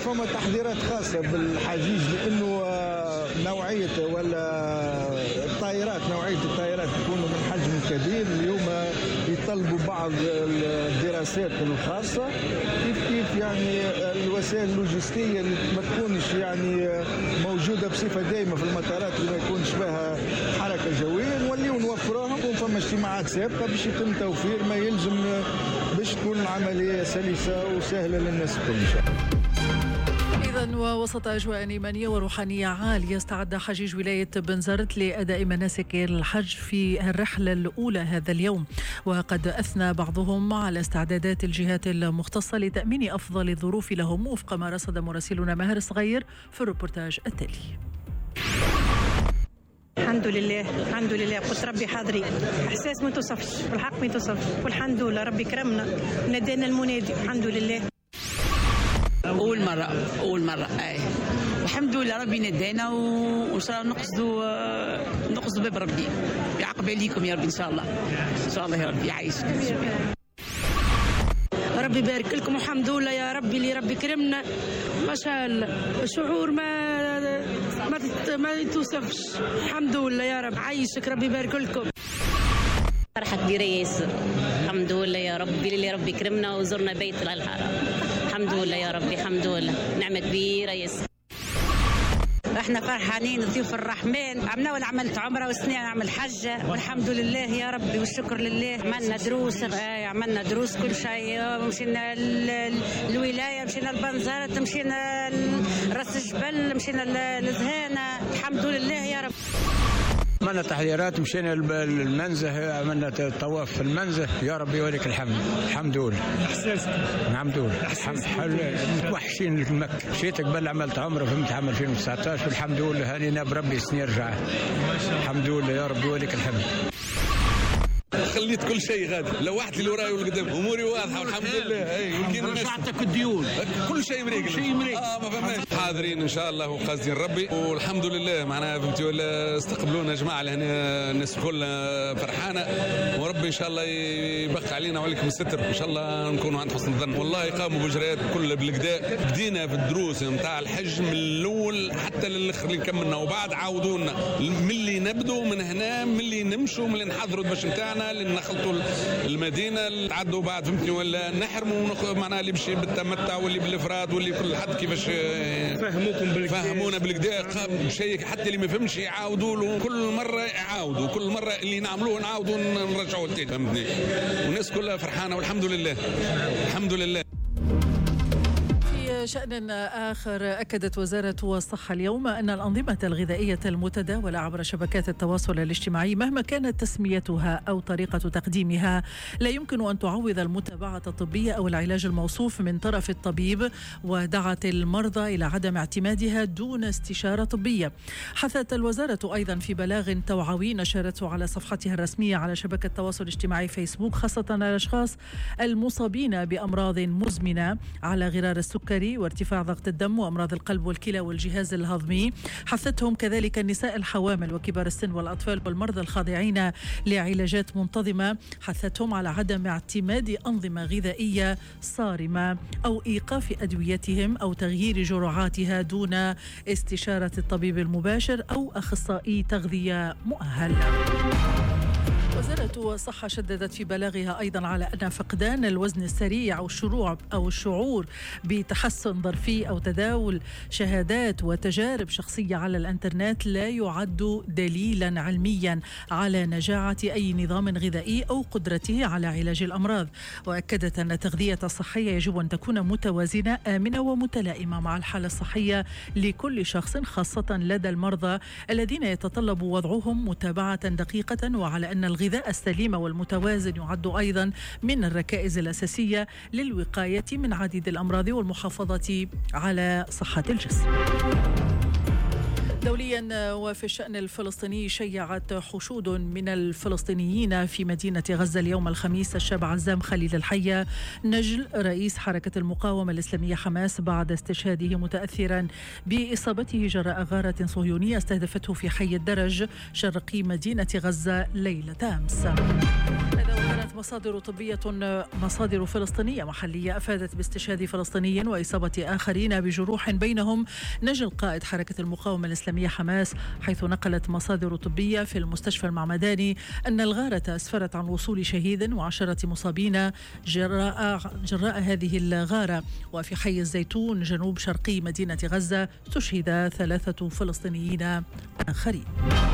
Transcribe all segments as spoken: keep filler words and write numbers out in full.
فما تحذيرات خاصة بالحجيج، لأنه نوعية ولا الطائرات نوعية الطائرات تكون من حجم كبير. اليوم يطلبوا بعض الدراسات الخاصة كيف كيف يعني الوسائل اللوجستية اللي ما تكونش يعني موجودة بصفة دائمة في المطارات اللي ما يكونش فيها حركة جوية، نوليو نوفروها. وفما اجتماعات سابقة باش يتم توفير ما يلزم باش تكون العملية سلسة وسهلة للناس الكل إن شاء الله. إذن ووسط أجواء إيمانية وروحانية عالية استعد حجيج ولاية بنزرت لأداء مناسك الحج في الرحلة الأولى هذا اليوم، وقد أثنى بعضهم على استعدادات الجهات المختصة لتأمين أفضل الظروف لهم وفق ما رصد مراسلنا ماهر صغير في الروبورتاج التالي. الحمد لله الحمد لله قلت ربي حاضري، احساس ما توصفش والحق ما توصفش، والحمد لله ربي كرمنا ونادينا المنادي الحمد لله. اول مره اول مره اي والحمد لله ربي ندانا وان شاء الله نقصدوا نقصدوا باب ربي يعقب عليكم يا ربي ان شاء الله ان شاء الله يا ربي يعيشك ربي يبارك لكم والحمد لله يا ربي اللي ربي كرمنا ما شاء الله. شعور ما ما ما توصفش الحمد لله يا رب عايشك ربي يبارك لكم. فرحة كبيرة ياسر الحمد لله يا ربي اللي ربي كرمنا وزرنا بيت الحرام الحمد لله يا ربي الحمد لله نعمة كبيرة ياسر. احنا فرحانين ضيوف الرحمن، عملنا ولا عملت عمره وسنين عمل حجه والحمد لله يا ربي والشكر لله. عملنا دروس عملنا دروس كل شيء، مشينا الولايه مشينا البنزرت مشينا راس الجبل مشينا لزهانه الحمد لله يا رب. عملنا تحذيرات مشينا المنزه عملنا طواف في المنزه يا ربي ولك الحمد الحمد لله. احساسك؟ الحمد لله الحمد متوحشين لمكه. مشيت قبل عملت عمره فهمت عام ألفين وتسعة عشر والحمد لله هانينا بربي سنين يرجع الحمد لله يا ربي ولك الحمد. خليت كل شيء غادي، لوحت لي وراي والقدام، اموري واضحه والحمد لله. اي يمكن رجعتك الديون كل شيء مريق شيء مريق اه ما فهمناش. حاضرين ان شاء الله وقاصدين ربي والحمد لله معناها فهمتي ولا استقبلونا جماعه لهنا الناس الكل فرحانه وربي ان شاء الله يبقى علينا وعليكم الستر ان شاء الله نكونوا عند حسن الظن. والله قاموا بجريات كل بالقداء، بدينا في الدروس نتاع الحج من الاول حتى للاخر اللي كملنا وبعد عاودونا من اللي نبدو من هنا من اللي نمشوا من اللي نحضروا الباش نتاعنا اللي نخلطوا المدينه اللي تعدوا بعد فهمتني ولا نحرموا معناها اللي بشي بالتمتع واللي بالافراد واللي كل حد كيفاش فهموكم بالكدا فهمونا بالكدا شيء حتى اللي ما فهمش يعاودوا له كل مره يعاودوا كل مره اللي نعملوه نعاودوا نرجعوا التاني فهمتني والناس كلها فرحانه والحمد لله الحمد لله. شأن آخر أكدت وزارة الصحة اليوم أن الأنظمة الغذائية المتداولة عبر شبكات التواصل الاجتماعي مهما كانت تسميتها أو طريقة تقديمها لا يمكن أن تعوض المتابعة الطبية أو العلاج الموصوف من طرف الطبيب، ودعت المرضى إلى عدم اعتمادها دون استشارة طبية. حثت الوزارة أيضا في بلاغ توعوي نشرته على صفحتها الرسمية على شبكة التواصل الاجتماعي فيسبوك خاصة الأشخاص المصابين بأمراض مزمنة على غرار السكري وارتفاع ضغط الدم وأمراض القلب والكلى والجهاز الهضمي. حثتهم كذلك النساء الحوامل وكبار السن والأطفال والمرضى الخاضعين لعلاجات منتظمة. حثتهم على عدم اعتماد أنظمة غذائية صارمة أو إيقاف أدويتهم أو تغيير جرعاتها دون استشارة الطبيب المباشر أو أخصائي تغذية مؤهل. وزارة الصحة شددت في بلاغها أيضا على أن فقدان الوزن السريع أو الشروع أو الشعور بتحسن ظرفي أو تداول شهادات وتجارب شخصية على الإنترنت لا يعد دليلا علميا على نجاعة أي نظام غذائي أو قدرته على علاج الأمراض. وأكدت أن التغذية الصحية يجب أن تكون متوازنة آمنة ومتلائمة مع الحالة الصحية لكل شخص خاصة لدى المرضى الذين يتطلب وضعهم متابعة دقيقة، وعلى أن الغذاء السليم والمتوازن يعد أيضا من الركائز الأساسية للوقاية من عديد الأمراض والمحافظة على صحة الجسم. دوليا وفي الشأن الفلسطيني شيعت حشود من الفلسطينيين في مدينة غزة اليوم الخميس الشاب عزام خليل الحية نجل رئيس حركة المقاومة الإسلامية حماس بعد استشهاده متأثرا بإصابته جراء غارة صهيونية استهدفته في حي الدرج شرقي مدينة غزة ليلة أمس. قالت مصادر طبية مصادر فلسطينية محلية أفادت باستشهاد فلسطيني وإصابة آخرين بجروح بينهم نجل قائد حركة المقاومة الإسلامية حماس، حيث نقلت مصادر طبية في المستشفى المعمداني أن الغارة أسفرت عن وصول شهيد وعشرة مصابين جراء, جراء هذه الغارة. وفي حي الزيتون جنوب شرقي مدينة غزة استشهد ثلاثة فلسطينيين آخرين.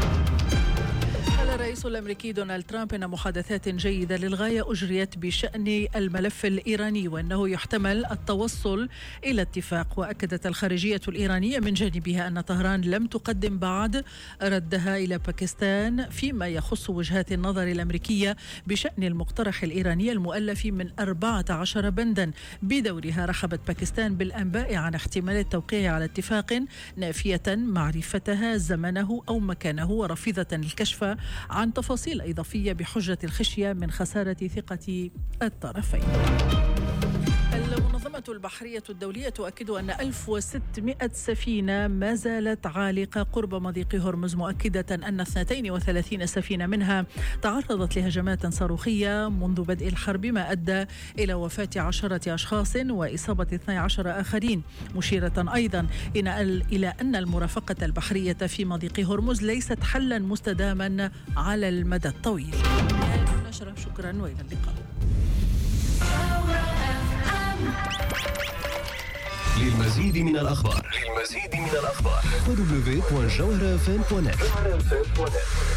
الرئيس الأمريكي دونالد ترامب أن محادثات جيدة للغاية أجريت بشأن الملف الإيراني وأنه يحتمل التوصل إلى اتفاق. وأكدت الخارجية الإيرانية من جانبها أن طهران لم تقدم بعد ردها إلى باكستان فيما يخص وجهات النظر الأمريكية بشأن المقترح الإيراني المؤلف من أربعة عشر بندا. بدورها رحبت باكستان بالأنباء عن احتمال التوقيع على اتفاق، نافية معرفتها زمنه أو مكانه ورافضة الكشف عن تفاصيل إضافية بحجة الخشية من خسارة ثقة الطرفين. المنظمة البحرية الدولية تؤكد أن ألف وستمائة سفينة ما زالت عالقة قرب مضيق هرمز، مؤكدة أن اثنتين وثلاثين سفينة منها تعرضت لهجمات صاروخية منذ بدء الحرب، ما أدى إلى وفاة عشرة أشخاص وإصابة اثني عشر آخرين، مشيرة أيضا إلى أن المرافقة البحرية في مضيق هرمز ليست حلا مستداما على المدى الطويل. شكرا وإلى اللقاء. للمزيد من الأخبار للمزيد من الأخبار دبليو دبليو دوت جوهرة إف إم دوت نت.